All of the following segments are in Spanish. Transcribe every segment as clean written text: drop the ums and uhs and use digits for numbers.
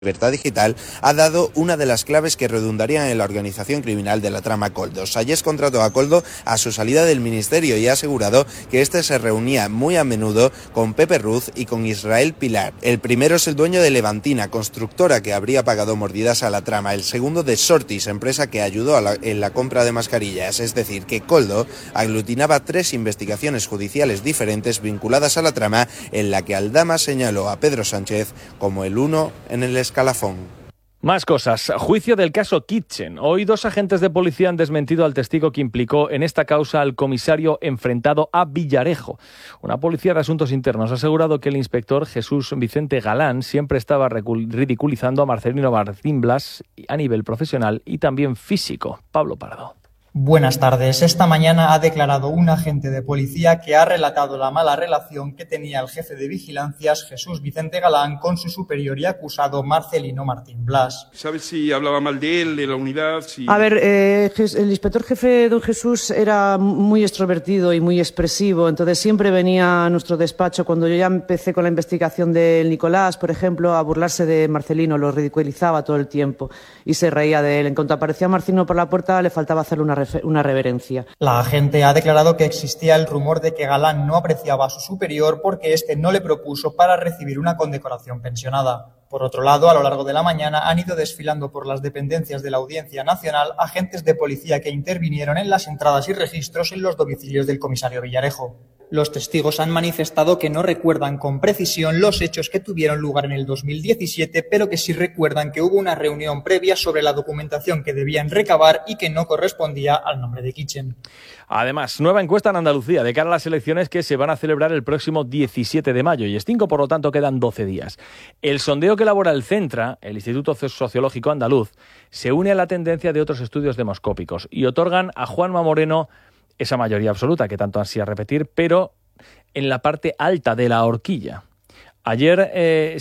Libertad Digital ha dado una de las claves que redundarían en la organización criminal de la trama Koldo. Sayers contrató a Koldo a su salida del ministerio y ha asegurado que este se reunía muy a menudo con Pepe Ruz y con Israel Pilar. El primero es el dueño de Levantina, constructora que habría pagado mordidas a la trama. El segundo de Sortis, empresa que ayudó en la compra de mascarillas. Es decir, que Koldo aglutinaba 3 investigaciones judiciales diferentes vinculadas a la trama, en la que Aldama señaló a Pedro Sánchez como el uno en el escalafón. Más cosas. Juicio del caso Kitchen. Hoy 2 agentes de policía han desmentido al testigo que implicó en esta causa al comisario enfrentado a Villarejo. Una policía de asuntos internos ha asegurado que el inspector Jesús Vicente Galán siempre estaba ridiculizando a Marcelino Martín Blas a nivel profesional y también físico. Pablo Pardo. Buenas tardes. Esta mañana ha declarado un agente de policía que ha relatado la mala relación que tenía el jefe de vigilancias, Jesús Vicente Galán, con su superior y acusado Marcelino Martín Blas. ¿Sabes si hablaba mal de él, de la unidad? A ver, el inspector jefe, don Jesús, era muy extrovertido y muy expresivo, entonces siempre venía a nuestro despacho, cuando yo ya empecé con la investigación del Nicolás, por ejemplo, a burlarse de Marcelino, lo ridiculizaba todo el tiempo y se reía de él. En cuanto aparecía Marcelino por la puerta, le faltaba hacerle una reverencia. La agente ha declarado que existía el rumor de que Galán no apreciaba a su superior porque éste no le propuso para recibir una condecoración pensionada. Por otro lado, a lo largo de la mañana han ido desfilando por las dependencias de la Audiencia Nacional agentes de policía que intervinieron en las entradas y registros en los domicilios del comisario Villarejo. Los testigos han manifestado que no recuerdan con precisión los hechos que tuvieron lugar en el 2017, pero que sí recuerdan que hubo una reunión previa sobre la documentación que debían recabar y que no correspondía al nombre de Kitchen. Además, nueva encuesta en Andalucía de cara a las elecciones que se van a celebrar el próximo 17 de mayo y es 5, por lo tanto quedan 12 días. El sondeo que elabora el Centra, el Instituto Sociológico Andaluz, se une a la tendencia de otros estudios demoscópicos y otorgan a Juanma Moreno esa mayoría absoluta que tanto ansía repetir, pero en la parte alta de la horquilla. Ayer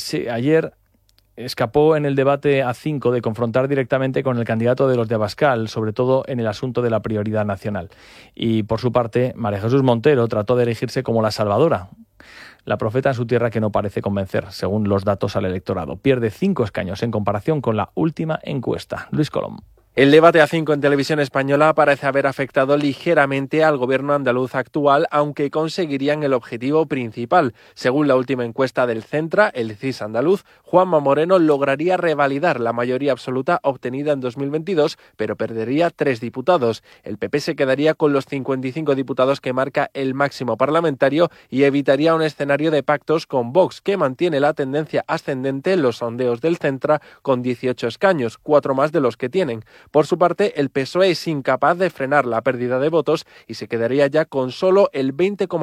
escapó en el debate A5 de confrontar directamente con el candidato de los de Abascal, sobre todo en el asunto de la prioridad nacional. Y por su parte, María Jesús Montero trató de erigirse como la salvadora, la profeta en su tierra que no parece convencer, según los datos al electorado. Pierde 5 escaños en comparación con la última encuesta. Luis Colom. El debate A5 en Televisión Española parece haber afectado ligeramente al gobierno andaluz actual, aunque conseguirían el objetivo principal. Según la última encuesta del Centra, el CIS andaluz, Juanma Moreno lograría revalidar la mayoría absoluta obtenida en 2022, pero perdería 3 diputados. El PP se quedaría con los 55 diputados que marca el máximo parlamentario y evitaría un escenario de pactos con Vox, que mantiene la tendencia ascendente en los sondeos del Centra con 18 escaños, 4 más de los que tienen. Por su parte, el PSOE es incapaz de frenar la pérdida de votos y se quedaría ya con solo el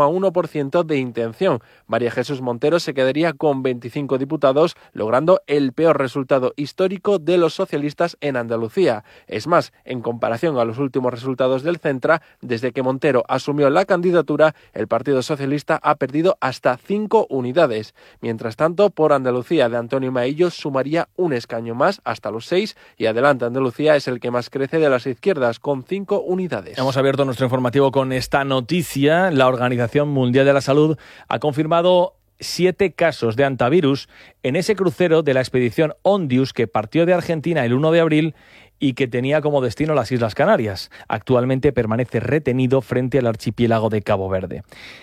20,1% de intención. María Jesús Montero se quedaría con 25 diputados, logrando el peor resultado histórico de los socialistas en Andalucía. Es más, en comparación a los últimos resultados del Centra, desde que Montero asumió la candidatura, el Partido Socialista ha perdido hasta 5 unidades. Mientras tanto, por Andalucía de Antonio Maillo sumaría un escaño más hasta los 6 y Adelante Andalucía es el que más crece de las izquierdas, con 5 unidades. Hemos abierto nuestro informativo con esta noticia. La Organización Mundial de la Salud ha confirmado 7 casos de hantavirus en ese crucero de la expedición Ondius que partió de Argentina el 1 de abril y que tenía como destino las Islas Canarias. Actualmente permanece retenido frente al archipiélago de Cabo Verde.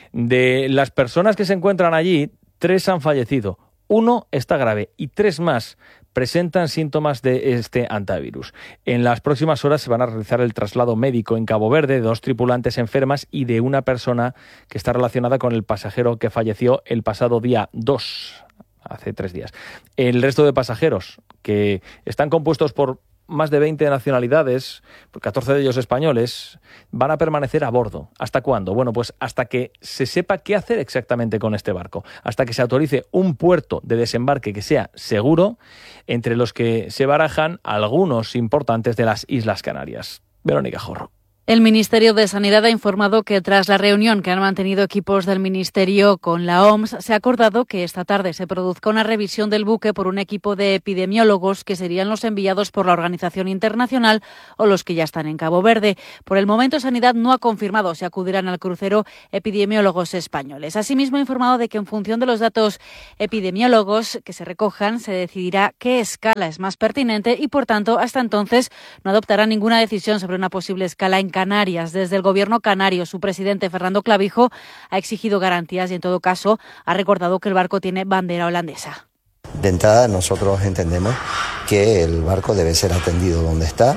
De las personas que se encuentran allí, 3 han fallecido. 1 está grave y 3 más presentan síntomas de este hantavirus. En las próximas horas se van a realizar el traslado médico en Cabo Verde de 2 tripulantes enfermas y de una persona que está relacionada con el pasajero que falleció el pasado día 2, hace 3 días. El resto de pasajeros, que están compuestos por más de 20 nacionalidades, 14 de ellos españoles, van a permanecer a bordo. ¿Hasta cuándo? Bueno, pues hasta que se sepa qué hacer exactamente con este barco, hasta que se autorice un puerto de desembarque que sea seguro, entre los que se barajan algunos importantes de las Islas Canarias. Verónica Jorro. El Ministerio de Sanidad ha informado que tras la reunión que han mantenido equipos del Ministerio con la OMS, se ha acordado que esta tarde se produzca una revisión del buque por un equipo de epidemiólogos que serían los enviados por la organización internacional o los que ya están en Cabo Verde. Por el momento, Sanidad no ha confirmado si acudirán al crucero epidemiólogos españoles. Asimismo, ha informado de que en función de los datos epidemiólogos que se recojan, se decidirá qué escala es más pertinente y, por tanto, hasta entonces no adoptará ninguna decisión sobre una posible escala en Canarias. Desde el Gobierno canario, su presidente Fernando Clavijo ha exigido garantías y, en todo caso, ha recordado que el barco tiene bandera holandesa. De entrada, nosotros entendemos que el barco debe ser atendido donde está,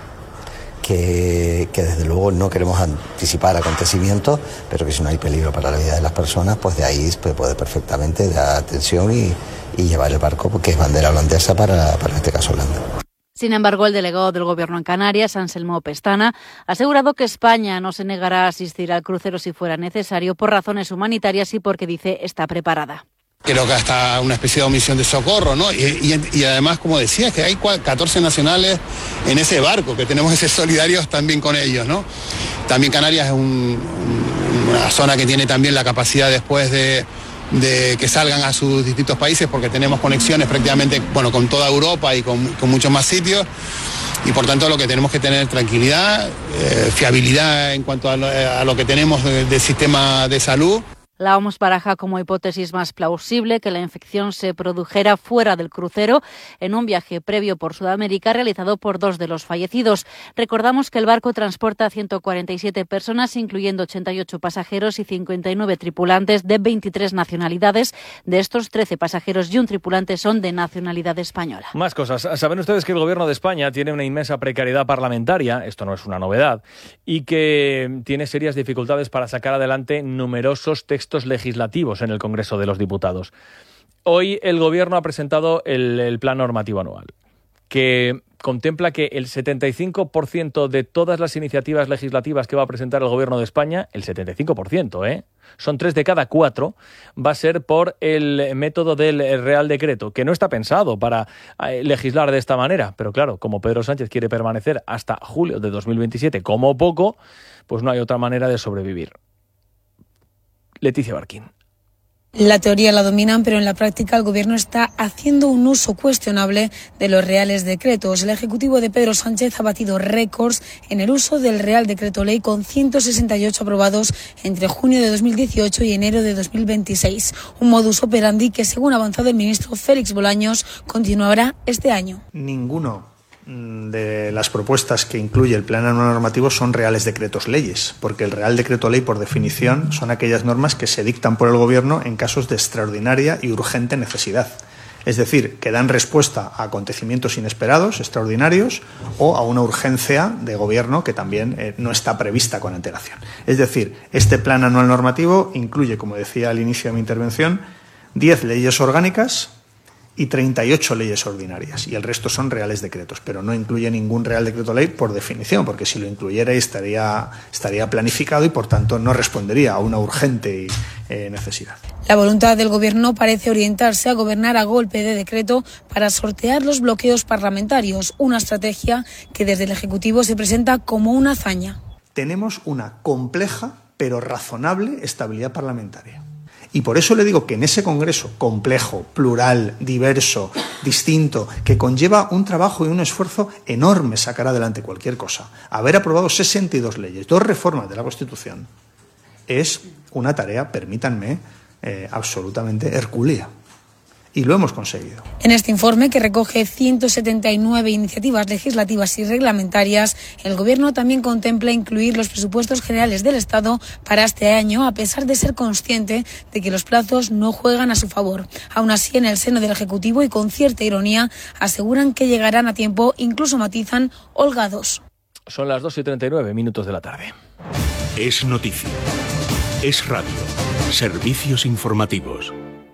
que desde luego no queremos anticipar acontecimientos, pero que si no hay peligro para la vida de las personas, pues de ahí se puede perfectamente dar atención y llevar el barco, porque es bandera holandesa para este caso Holanda. Sin embargo, el delegado del Gobierno en Canarias, Anselmo Pestana, ha asegurado que España no se negará a asistir al crucero si fuera necesario por razones humanitarias y porque, dice, está preparada. Creo que hasta una especie de omisión de socorro, ¿no? Y además, como decía, que hay 14 nacionales en ese barco, que tenemos que ser solidarios también con ellos, ¿no? También Canarias es una zona que tiene también la capacidad después de que salgan a sus distintos países, porque tenemos conexiones prácticamente con toda Europa y con muchos más sitios, y por tanto lo que tenemos que tener tranquilidad, fiabilidad en cuanto a lo que tenemos del sistema de salud. La OMS baraja como hipótesis más plausible que la infección se produjera fuera del crucero en un viaje previo por Sudamérica realizado por 2 de los fallecidos. Recordamos que el barco transporta a 147 personas, incluyendo 88 pasajeros y 59 tripulantes de 23 nacionalidades. De estos, 13 pasajeros y un tripulante son de nacionalidad española. Más cosas. Saben ustedes que el Gobierno de España tiene una inmensa precariedad parlamentaria, esto no es una novedad, y que tiene serias dificultades para sacar adelante numerosos textos legislativos en el Congreso de los Diputados. Hoy el Gobierno ha presentado el Plan Normativo Anual, que contempla que el 75% de todas las iniciativas legislativas que va a presentar el Gobierno de España, el 75%, son 3 de cada 4, va a ser por el método del Real Decreto, que no está pensado para legislar de esta manera. Pero claro, como Pedro Sánchez quiere permanecer hasta julio de 2027 como poco, pues no hay otra manera de sobrevivir. Leticia Barquín. La teoría la dominan, pero en la práctica el Gobierno está haciendo un uso cuestionable de los reales decretos. El Ejecutivo de Pedro Sánchez ha batido récords en el uso del Real Decreto Ley, con 168 aprobados entre junio de 2018 y enero de 2026. Un modus operandi que, según ha avanzado el ministro Félix Bolaños, continuará este año. Ninguno de las propuestas que incluye el Plan Anual Normativo son reales decretos leyes, porque el Real Decreto Ley, por definición, son aquellas normas que se dictan por el Gobierno en casos de extraordinaria y urgente necesidad. Es decir, que dan respuesta a acontecimientos inesperados, extraordinarios, o a una urgencia de Gobierno que también no está prevista con antelación. Es decir, este Plan Anual Normativo incluye, como decía al inicio de mi intervención, 10 leyes orgánicas y 38 leyes ordinarias, y el resto son reales decretos, pero no incluye ningún Real Decreto Ley por definición, porque si lo incluyera estaría planificado y por tanto no respondería a una urgente necesidad. La voluntad del Gobierno parece orientarse a gobernar a golpe de decreto para sortear los bloqueos parlamentarios, una estrategia que desde el Ejecutivo se presenta como una hazaña. Tenemos una compleja pero razonable estabilidad parlamentaria. Y por eso le digo que en ese Congreso complejo, plural, diverso, distinto, que conlleva un trabajo y un esfuerzo enorme sacar adelante cualquier cosa, haber aprobado 62 leyes, 2 reformas de la Constitución, es una tarea, permítanme, absolutamente hercúlea. Y lo hemos conseguido. En este informe, que recoge 179 iniciativas legislativas y reglamentarias, el Gobierno también contempla incluir los presupuestos generales del Estado para este año, a pesar de ser consciente de que los plazos no juegan a su favor. Aún así, en el seno del Ejecutivo, y con cierta ironía, aseguran que llegarán a tiempo, incluso matizan, holgados. Son las 2:39 de la tarde. Es noticia. Es radio. Servicios informativos.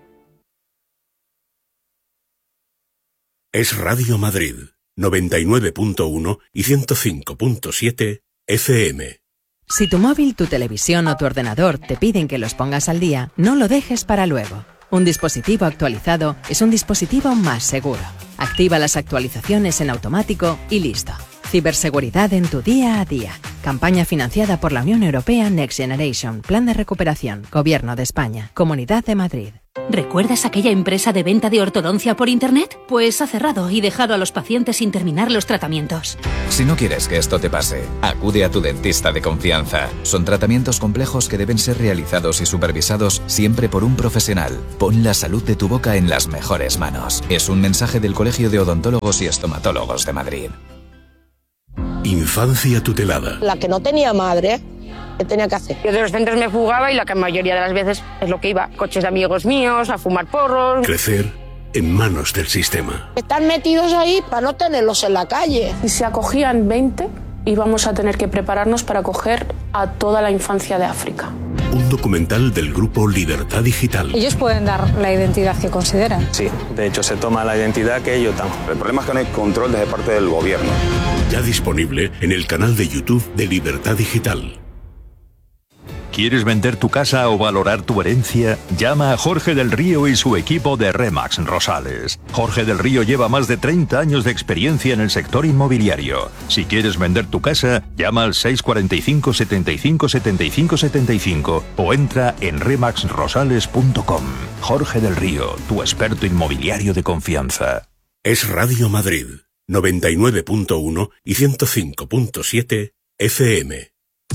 Es Radio Madrid, 99.1 y 105.7 FM. Si tu móvil, tu televisión o tu ordenador te piden que los pongas al día, no lo dejes para luego. Un dispositivo actualizado es un dispositivo más seguro. Activa las actualizaciones en automático y listo. Ciberseguridad en tu día a día. Campaña financiada por la Unión Europea Next Generation. Plan de recuperación. Gobierno de España. Comunidad de Madrid. ¿Recuerdas aquella empresa de venta de ortodoncia por internet? Pues ha cerrado y dejado a los pacientes sin terminar los tratamientos. Si no quieres que esto te pase, acude a tu dentista de confianza. Son tratamientos complejos que deben ser realizados y supervisados siempre por un profesional. Pon la salud de tu boca en las mejores manos. Es un mensaje del Colegio de Odontólogos y Estomatólogos de Madrid. Infancia tutelada. La que no tenía madre, ¿qué tenía que hacer? Yo de los centros me fugaba y la mayoría de las veces es lo que iba. Coches de amigos míos, a fumar porros. Crecer en manos del sistema. Están metidos ahí para no tenerlos en la calle. Si se acogían 20, íbamos a tener que prepararnos para acoger a toda la infancia de África. Un documental del grupo Libertad Digital. Ellos pueden dar la identidad que consideran. Sí, de hecho se toma la identidad que ellos dan. El problema es que no hay control desde parte del gobierno. Ya disponible en el canal de YouTube de Libertad Digital. ¿Quieres vender tu casa o valorar tu herencia? Llama a Jorge del Río y su equipo de Remax Rosales. Jorge del Río lleva más de 30 años de experiencia en el sector inmobiliario. Si quieres vender tu casa, llama al 645 75 75 75 o entra en remaxrosales.com. Jorge del Río, tu experto inmobiliario de confianza. Es Radio Madrid, 99.1 y 105.7 FM.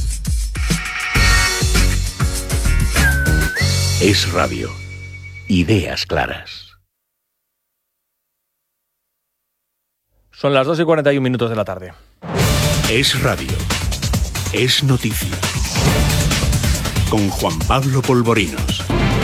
Es radio. Ideas claras. Son las 2:41 de la tarde. Es radio. Es noticia. Con Juan Pablo Polvorinos.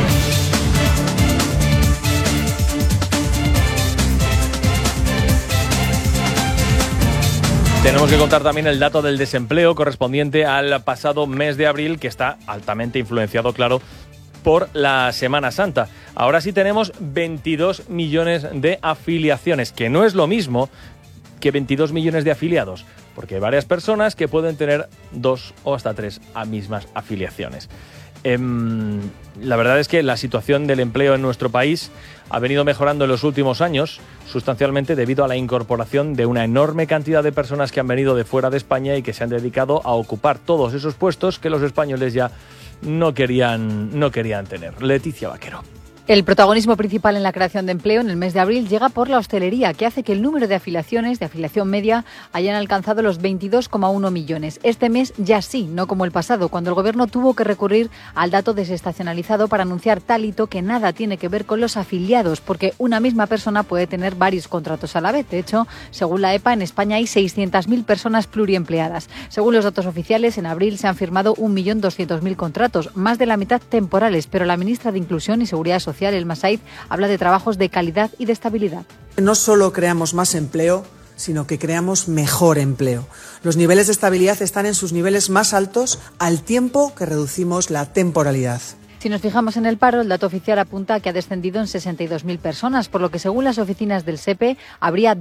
Tenemos que contar también el dato del desempleo correspondiente al pasado mes de abril, que está altamente influenciado, claro, por la Semana Santa. Ahora sí tenemos 22 millones de afiliaciones, que no es lo mismo que 22 millones de afiliados, porque hay varias personas que pueden tener 2 o hasta 3 mismas afiliaciones. La verdad es que la situación del empleo en nuestro país ha venido mejorando en los últimos años, sustancialmente debido a la incorporación de una enorme cantidad de personas que han venido de fuera de España y que se han dedicado a ocupar todos esos puestos que los españoles ya no querían tener. Leticia Vaquero. El protagonismo principal en la creación de empleo en el mes de abril llega por la hostelería, que hace que el número de afiliaciones, de afiliación media, hayan alcanzado los 22,1 millones. Este mes ya sí, no como el pasado, cuando el Gobierno tuvo que recurrir al dato desestacionalizado para anunciar tal hito que nada tiene que ver con los afiliados, porque una misma persona puede tener varios contratos a la vez. De hecho, según la EPA, en España hay 600.000 personas pluriempleadas. Según los datos oficiales, en abril se han firmado 1.200.000 contratos, más de la mitad temporales, pero la ministra de Inclusión y Seguridad Social, Elma Said, habla de trabajos de calidad y de estabilidad. No solo creamos más empleo, sino que creamos mejor empleo. Los niveles de estabilidad están en sus niveles más altos al tiempo que reducimos la temporalidad. Si nos fijamos en el paro, el dato oficial apunta a que ha descendido en 62.000 personas, por lo que según las oficinas del SEPE habría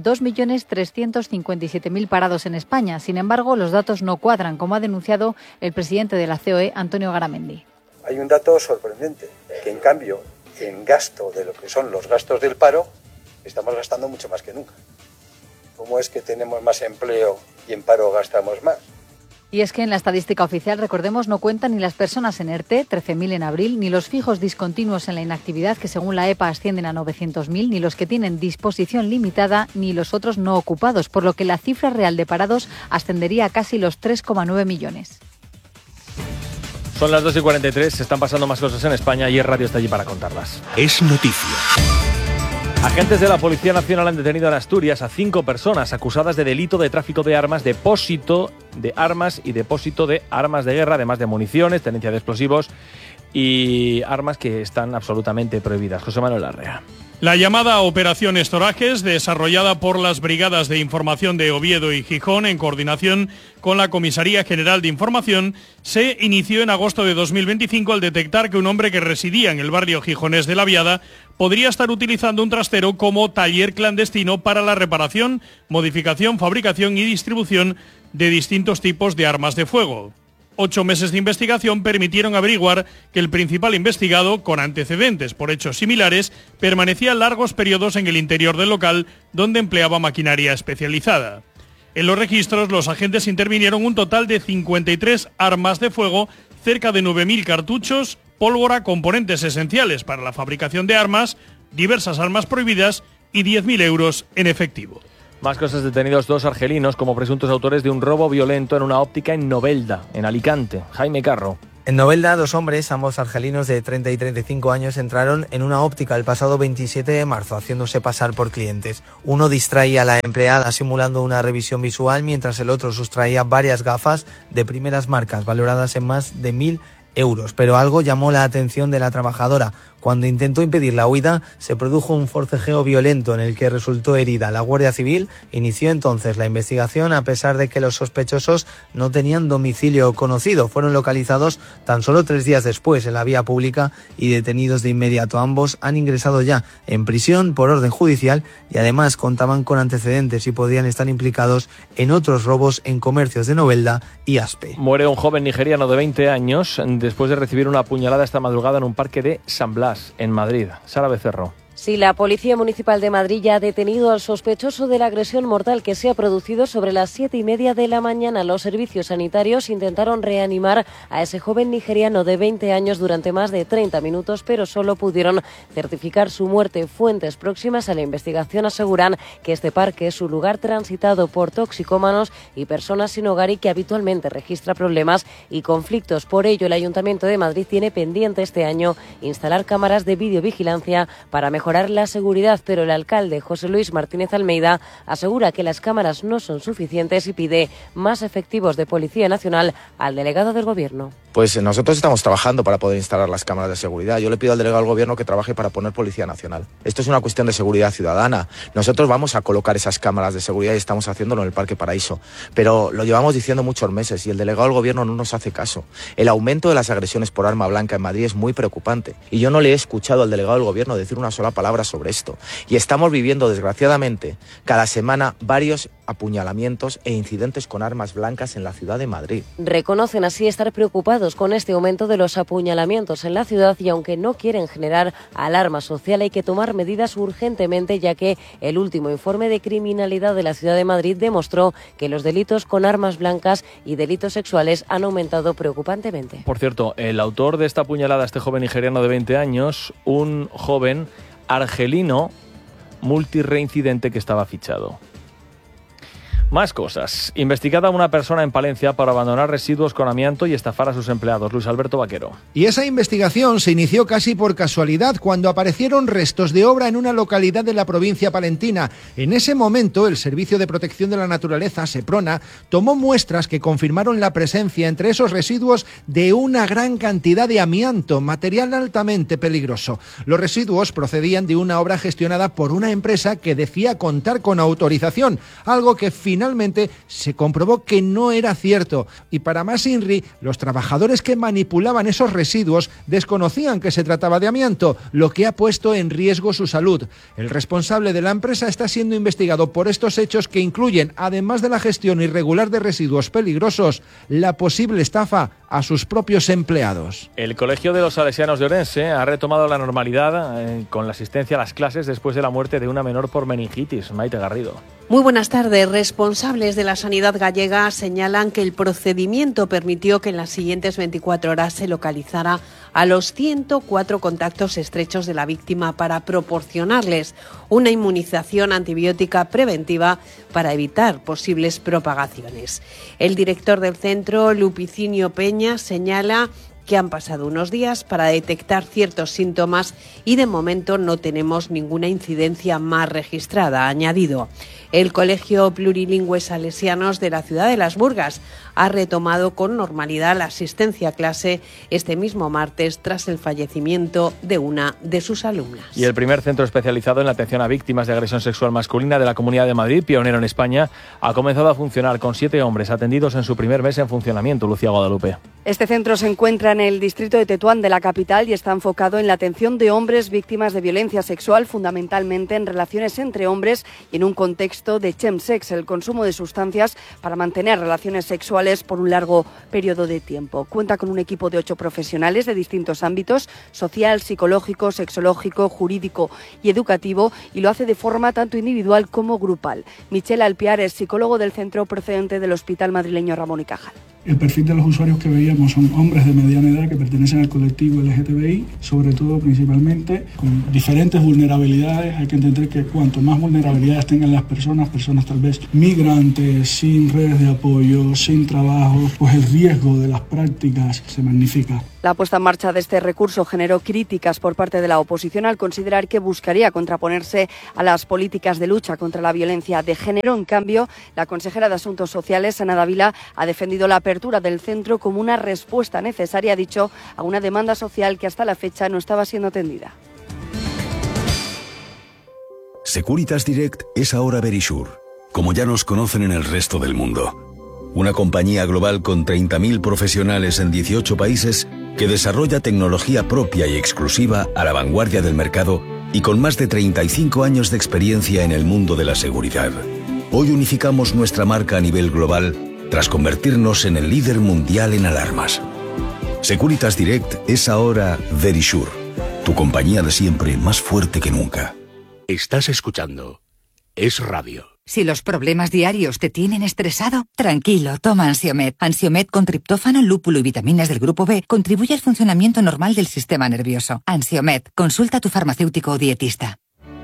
2.357.000 parados en España. Sin embargo, los datos no cuadran, como ha denunciado el presidente de la COE, Antonio Garamendi. Hay un dato sorprendente, que en cambio, en gasto de lo que son los gastos del paro, estamos gastando mucho más que nunca. ¿Cómo es que tenemos más empleo y en paro gastamos más? Y es que en la estadística oficial, recordemos, no cuentan ni las personas en ERTE, 13.000 en abril, ni los fijos discontinuos en la inactividad, que según la EPA ascienden a 900.000, ni los que tienen disposición limitada, ni los otros no ocupados, por lo que la cifra real de parados ascendería a casi los 3,9 millones. Son las 2:43, se están pasando más cosas en España y Es Radio está allí para contarlas. Es noticia. Agentes de la Policía Nacional han detenido en Asturias a 5 personas acusadas de delito de tráfico de armas, depósito de armas y depósito de armas de guerra, además de municiones, tenencia de explosivos y armas que están absolutamente prohibidas. José Manuel Larrea. La llamada Operación Estorajes, desarrollada por las Brigadas de Información de Oviedo y Gijón en coordinación con la Comisaría General de Información, se inició en agosto de 2025 al detectar que un hombre que residía en el barrio gijonés de La Viada podría estar utilizando un trastero como taller clandestino para la reparación, modificación, fabricación y distribución de distintos tipos de armas de fuego. 8 meses de investigación permitieron averiguar que el principal investigado, con antecedentes por hechos similares, permanecía largos periodos en el interior del local donde empleaba maquinaria especializada. En los registros, los agentes intervinieron un total de 53 armas de fuego, cerca de 9.000 cartuchos, pólvora, componentes esenciales para la fabricación de armas, diversas armas prohibidas y 10.000 euros en efectivo. Más cosas: detenidos 2 argelinos como presuntos autores de un robo violento en una óptica en Novelda, en Alicante. Jaime Carro. En Novelda, 2 hombres, ambos argelinos de 30 y 35 años, entraron en una óptica el pasado 27 de marzo, haciéndose pasar por clientes. Uno distraía a la empleada simulando una revisión visual, mientras el otro sustraía varias gafas de primeras marcas, valoradas en más de 1.000 euros. Pero algo llamó la atención de la trabajadora. Cuando intentó impedir la huida, se produjo un forcejeo violento en el que resultó herida. La Guardia Civil inició entonces la investigación, a pesar de que los sospechosos no tenían domicilio conocido. Fueron localizados tan solo 3 días después en la vía pública y detenidos de inmediato. Ambos han ingresado ya en prisión por orden judicial y además contaban con antecedentes y podrían estar implicados en otros robos en comercios de Novelda y Aspe. Muere un joven nigeriano de 20 años después de recibir una puñalada esta madrugada en un parque de San Blas, en Madrid. Sara Becerro. Sí, la Policía Municipal de Madrid ya ha detenido al sospechoso de la agresión mortal que se ha producido sobre las 7:30 de la mañana. Los servicios sanitarios intentaron reanimar a ese joven nigeriano de 20 años durante más de 30 minutos, pero solo pudieron certificar su muerte. Fuentes próximas a la investigación aseguran que este parque es un lugar transitado por toxicómanos y personas sin hogar y que habitualmente registra problemas y conflictos. Por ello, el Ayuntamiento de Madrid tiene pendiente este año instalar cámaras de videovigilancia para mejorar la seguridad, pero el alcalde José Luis Martínez Almeida asegura que las cámaras no son suficientes y pide más efectivos de Policía Nacional al delegado del Gobierno. Pues nosotros estamos trabajando para poder instalar las cámaras de seguridad. Yo le pido al delegado del Gobierno que trabaje para poner Policía Nacional. Esto es una cuestión de seguridad ciudadana. Nosotros vamos a colocar esas cámaras de seguridad y estamos haciéndolo en el Parque Paraíso. Pero lo llevamos diciendo muchos meses y el delegado del Gobierno no nos hace caso. El aumento de las agresiones por arma blanca en Madrid es muy preocupante y yo no le he escuchado al delegado del Gobierno decir una sola palabra sobre esto. Y estamos viviendo, desgraciadamente, cada semana varios apuñalamientos e incidentes con armas blancas en la ciudad de Madrid. Reconocen así estar preocupados con este aumento de los apuñalamientos en la ciudad y aunque no quieren generar alarma social hay que tomar medidas urgentemente, ya que el último informe de criminalidad de la ciudad de Madrid demostró que los delitos con armas blancas y delitos sexuales han aumentado preocupantemente. Por cierto, el autor de esta puñalada, este joven nigeriano de 20 años, un joven argelino multireincidente que estaba fichado. Más cosas. Investigada una persona en Palencia por abandonar residuos con amianto y estafar a sus empleados. Luis Alberto Vaquero. Y esa investigación se inició casi por casualidad cuando aparecieron restos de obra en una localidad de la provincia palentina. En ese momento, el Servicio de Protección de la Naturaleza, Seprona, tomó muestras que confirmaron la presencia entre esos residuos de una gran cantidad de amianto, material altamente peligroso. Los residuos procedían de una obra gestionada por una empresa que decía contar con autorización, algo que finalmente se comprobó que no era cierto. Y para más INRI, los trabajadores que manipulaban esos residuos desconocían que se trataba de amianto, lo que ha puesto en riesgo su salud. El responsable de la empresa está siendo investigado por estos hechos que incluyen, además de la gestión irregular de residuos peligrosos, la posible estafa a sus propios empleados. El Colegio de los Salesianos de Orense ha retomado la normalidad con la asistencia a las clases después de la muerte de una menor por meningitis. Maite Garrido. Muy buenas tardes. Responsables de la sanidad gallega señalan que el procedimiento permitió que en las siguientes 24 horas se localizara a los 104 contactos estrechos de la víctima para proporcionarles una inmunización antibiótica preventiva para evitar posibles propagaciones. El director del centro, Lupicinio Peña, señala que han pasado unos días para detectar ciertos síntomas y de momento no tenemos ninguna incidencia más registrada, ha añadido. El Colegio Plurilingüe Salesianos de la ciudad de Las Burgas ha retomado con normalidad la asistencia a clase este mismo martes tras el fallecimiento de una de sus alumnas. Y el primer centro especializado en la atención a víctimas de agresión sexual masculina de la Comunidad de Madrid, pionero en España, ha comenzado a funcionar con 7 hombres atendidos en su primer mes en funcionamiento. Lucía Guadalupe. Este centro se encuentra en el distrito de Tetuán de la capital y está enfocado en la atención de hombres víctimas de violencia sexual, fundamentalmente en relaciones entre hombres y en un contexto de chemsex, el consumo de sustancias para mantener relaciones sexuales sexuales por un largo periodo de tiempo. Cuenta con un equipo de 8 profesionales de distintos ámbitos: social, psicológico, sexológico, jurídico y educativo, y lo hace de forma tanto individual como grupal. Michel Alpiar es psicólogo del centro procedente del Hospital Madrileño Ramón y Cajal. El perfil de los usuarios que veíamos son hombres de mediana edad que pertenecen al colectivo LGTBI, sobre todo principalmente con diferentes vulnerabilidades. Hay que entender que cuanto más vulnerabilidades tengan las personas tal vez migrantes, sin redes de apoyo, sin trabajo, pues el riesgo de las prácticas se magnifica. La puesta en marcha de este recurso generó críticas por parte de la oposición al considerar que buscaría contraponerse a las políticas de lucha contra la violencia de género. En cambio, la consejera de Asuntos Sociales, Ana Dávila, ha defendido la apertura del centro como una respuesta necesaria, ha dicho, a una demanda social que hasta la fecha no estaba siendo atendida. Securitas Direct es ahora Verisure, como ya nos conocen en el resto del mundo. Una compañía global con 30.000 profesionales en 18 países que desarrolla tecnología propia y exclusiva a la vanguardia del mercado y con más de 35 años de experiencia en el mundo de la seguridad. Hoy unificamos nuestra marca a nivel global tras convertirnos en el líder mundial en alarmas. Securitas Direct es ahora Verisure, tu compañía de siempre más fuerte que nunca. Estás escuchando Es Radio. Si los problemas diarios te tienen estresado, tranquilo, toma Ansiomed. Ansiomed con triptófano, lúpulo y vitaminas del grupo B contribuye al funcionamiento normal del sistema nervioso. Ansiomed, consulta a tu farmacéutico o dietista.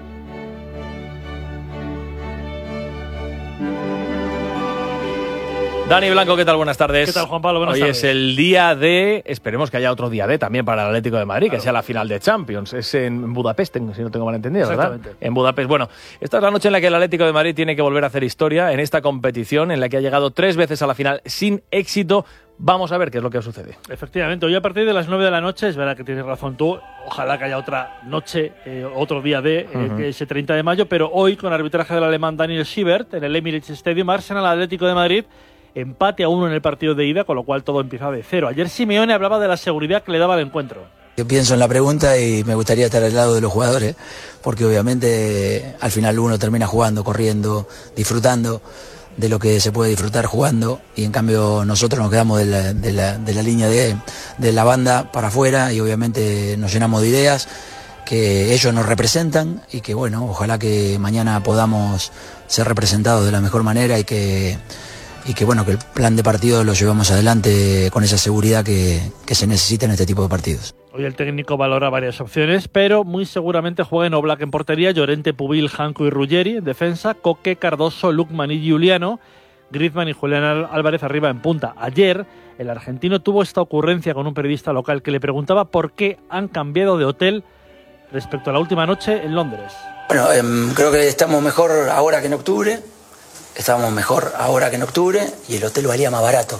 Dani Blanco, ¿qué tal? Buenas tardes. ¿Qué tal, Juan Pablo? Buenas Hoy tardes. es el día D, esperemos que haya otro día D también para el Atlético de Madrid, claro, que sea la final de Champions. Es en Budapest, si no tengo mal entendido, ¿verdad? En Budapest. Bueno, esta es la noche en la que el Atlético de Madrid tiene que volver a hacer historia en esta competición, en la que ha llegado 3 veces a la final sin éxito. Vamos a ver qué es lo que sucede. Efectivamente, hoy a partir de las 9 de la noche, es verdad que tienes razón tú, ojalá que haya otra noche, otro día D, que ese 30 de mayo, pero hoy, con arbitraje del alemán Daniel Siebert, en el Emirates Stadium, Arsenal Atlético de Madrid, empate a 1 en el partido de ida, con lo cual todo empieza de cero. Ayer Simeone hablaba de la seguridad que le daba el encuentro. Yo pienso en la pregunta y me gustaría estar al lado de los jugadores, porque obviamente al final uno termina jugando, corriendo, disfrutando de lo que se puede disfrutar jugando, y en cambio nosotros nos quedamos de la línea de la banda para afuera, y obviamente nos llenamos de ideas que ellos nos representan, y que bueno, ojalá que mañana podamos ser representados de la mejor manera y que bueno, que el plan de partido lo llevamos adelante con esa seguridad que se necesita en este tipo de partidos. Hoy el técnico valora varias opciones, pero muy seguramente jueguen Oblak en portería, Llorente, Pubil, Janko y Ruggeri en defensa, Coque, Cardoso, Lukman y Giuliano, Griezmann y Julián Álvarez arriba en punta. Ayer el argentino tuvo esta ocurrencia con un periodista local que le preguntaba por qué han cambiado de hotel respecto a la última noche en Londres. Bueno, creo que estamos mejor ahora que en octubre. Estábamos mejor ahora que en octubre y el hotel valía más barato.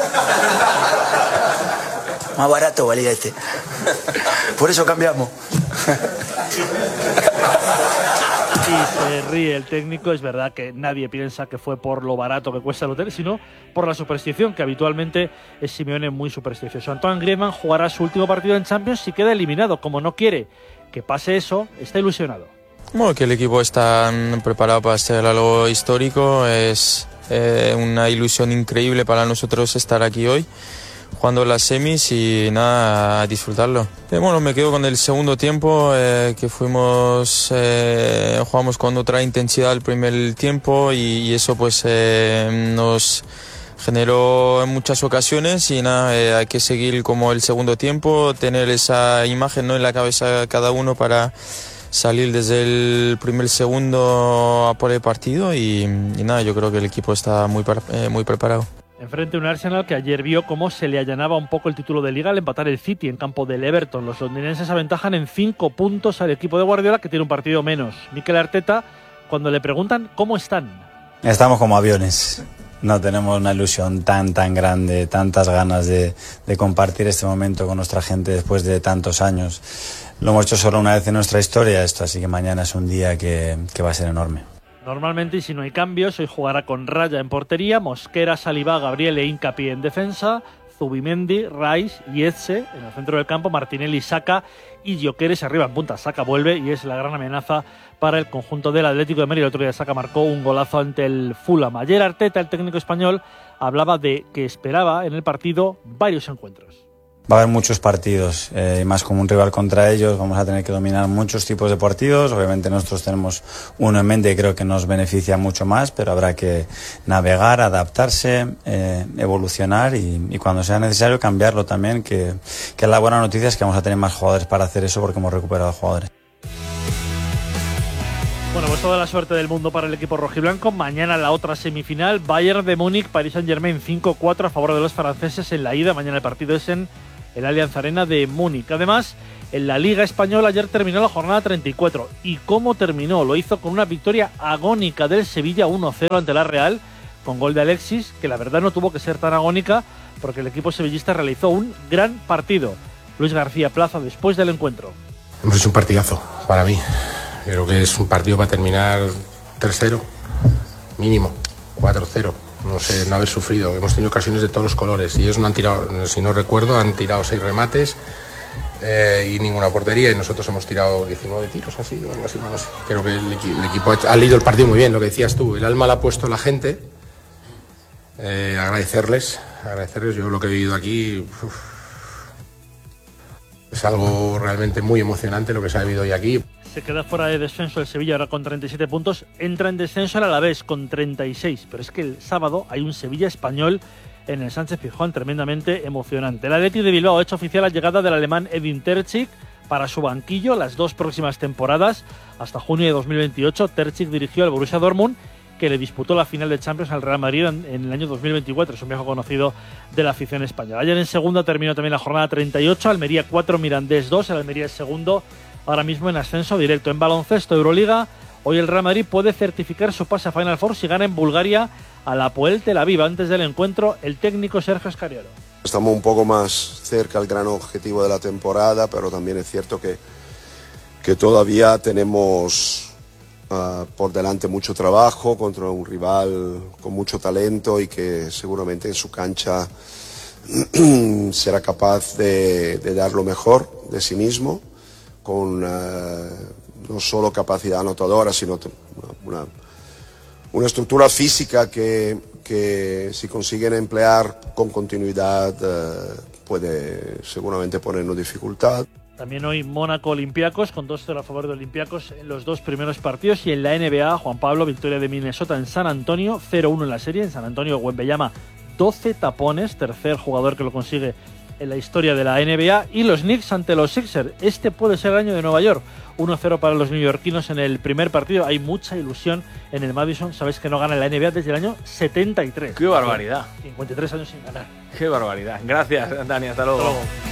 Más barato valía este. Por eso cambiamos. Y se ríe el técnico. Es verdad que nadie piensa que fue por lo barato que cuesta el hotel, sino por la superstición, que habitualmente es Simeone muy supersticioso. Antoine Griezmann jugará su último partido en Champions si queda eliminado. Como no quiere que pase eso, está ilusionado. Bueno, que el equipo está preparado para hacer algo histórico. Es una ilusión increíble para nosotros estar aquí hoy jugando las semis y nada, a disfrutarlo. Bueno, me quedo con el segundo tiempo, que jugamos con otra intensidad el primer tiempo y eso pues nos generó en muchas ocasiones y nada, hay que seguir como el segundo tiempo, tener esa imagen, ¿no?, en la cabeza de cada uno para salir desde el primer segundo a por el partido y nada, yo creo que el equipo está muy preparado. Enfrente un Arsenal que ayer vio cómo se le allanaba un poco el título de Liga al empatar el City en campo del Everton. Los londinenses aventajan en 5 puntos al equipo de Guardiola, que tiene un partido menos. Mikel Arteta, cuando le preguntan cómo están. Estamos como aviones. No tenemos una ilusión tan grande, tantas ganas de compartir este momento con nuestra gente después de tantos años. Lo hemos hecho solo una vez en nuestra historia esto, así que mañana es un día que va a ser enorme. Normalmente, y si no hay cambios, hoy jugará con Raya en portería, Mosquera, Saliba, Gabriel e Hincapié en defensa, Zubimendi, Rice y Etxe en el centro del campo, Martinelli, Saka y Gyökeres arriba en punta. Saka vuelve y es la gran amenaza para el conjunto del Atlético de Madrid. El otro día Saka marcó un golazo ante el Fulham. Ayer Arteta, el técnico español, hablaba de que esperaba en el partido varios encuentros. Va a haber muchos partidos, y más como un rival contra ellos, vamos a tener que dominar muchos tipos de partidos. Obviamente nosotros tenemos uno en mente y creo que nos beneficia mucho más, pero habrá que navegar, adaptarse, evolucionar y cuando sea necesario cambiarlo también, que la buena noticia es que vamos a tener más jugadores para hacer eso porque hemos recuperado jugadores. Bueno, pues toda la suerte del mundo para el equipo rojiblanco. Mañana la otra semifinal, Bayern de Múnich, Paris Saint-Germain 5-4 a favor de los franceses en la ida. Mañana el partido es en el Allianz Arena de Múnich. Además, en la Liga Española ayer terminó la jornada 34. ¿Y cómo terminó? Lo hizo con una victoria agónica del Sevilla 1-0 ante la Real, con gol de Alexis, que la verdad no tuvo que ser tan agónica porque el equipo sevillista realizó un gran partido. Luis García Plaza después del encuentro. Es un partidazo para mí. Creo que es un partido para terminar 3-0, mínimo, 4-0. No sé, no haber sufrido. Hemos tenido ocasiones de todos los colores y ellos no han tirado, si no recuerdo, han tirado 6 remates y ninguna portería y nosotros hemos tirado 19 tiros, así, o algo así, no sé. Creo que el equipo ha leído el partido muy bien, lo que decías tú. El alma la ha puesto la gente. Agradecerles. Yo lo que he vivido aquí es algo realmente muy emocionante lo que se ha vivido hoy aquí. Se queda fuera de descenso el Sevilla ahora con 37 puntos. Entra en descenso el Alavés con 36. Pero es que el sábado hay un Sevilla español en el Sánchez-Pizjuán tremendamente emocionante. El Athletic de Bilbao ha hecho oficial la llegada del alemán Edin Terzic para su banquillo las 2 próximas temporadas. Hasta junio de 2028 Terzic dirigió al Borussia Dortmund, que le disputó la final de Champions al Real Madrid en el año 2024. Es un viejo conocido de la afición española. Ayer en segunda terminó también la jornada 38. Almería 4, Mirandés 2. El Almería es segundo, ahora mismo en ascenso directo. En baloncesto, Euroliga, hoy el Real Madrid puede certificar su pase a Final Four si gana en Bulgaria al Hapoel Tel Aviv. Antes del encuentro, el técnico Sergio Escariolo. Estamos un poco más cerca del gran objetivo de la temporada, pero también es cierto que todavía tenemos por delante mucho trabajo contra un rival con mucho talento y que seguramente en su cancha será capaz de dar lo mejor de sí mismo, con no solo capacidad anotadora, sino una estructura física que si consiguen emplear con continuidad puede seguramente ponernos dificultad. También hoy Mónaco-Olympiacos, con 2-0 a favor de Olympiacos en los 2 primeros partidos. Y en la NBA, Juan Pablo, victoria de Minnesota en San Antonio, 0-1 en la serie. En San Antonio, Wembanyama, 12 tapones, tercer jugador que lo consigue en la historia de la NBA. Y los Knicks ante los Sixers. Este puede ser el año de Nueva York. 1-0 para los neoyorquinos en el primer partido. Hay mucha ilusión en el Madison. Sabéis que no gana la NBA desde el año 73. ¡Qué barbaridad! 53 años sin ganar. ¡Qué barbaridad! Gracias, Dani. Hasta luego.